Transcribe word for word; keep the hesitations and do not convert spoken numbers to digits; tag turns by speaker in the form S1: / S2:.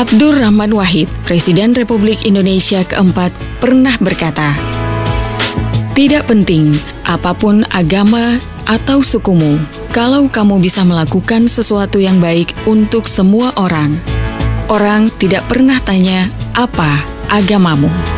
S1: Abdurrahman Wahid, Presiden Republik Indonesia keempat, pernah berkata, "Tidak penting apapun agama atau sukumu, kalau kamu bisa melakukan sesuatu yang baik untuk semua orang. Orang tidak pernah tanya apa agamamu."